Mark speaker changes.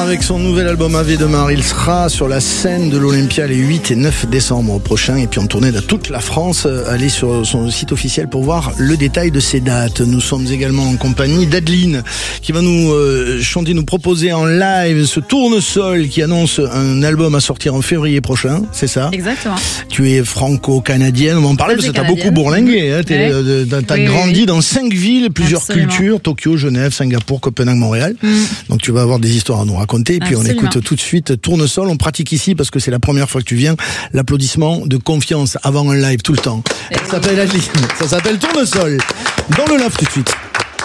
Speaker 1: avec son nouvel album Ave de Mar. Il sera sur la scène de l'Olympia les 8 et 9 décembre prochains. Et puis en tournée dans toute la France. Allez sur son site officiel pour voir le détail de ces dates. Nous sommes également en compagnie d'Adeline qui va nous chanter, nous proposer en live ce Tournesol qui annonce un album à sortir en février prochain. C'est ça?
Speaker 2: Exactement.
Speaker 1: Tu es franco-canadienne. On va en parler parce que t'as beaucoup bourlingué. Hein. T'as grandi dans 5 villes, plusieurs cultures. Tokyo, Genève, Singapour, Copenhague, Montréal. Donc tu vas avoir des histoires à nous raconter. Et puis on écoute tout de suite Tournesol. On pratique ici parce que c'est la première fois que tu viens. L'applaudissement de confiance avant un live tout le temps. Ça s'appelle Adeline. Ça s'appelle Tournesol. Dans le live tout de suite.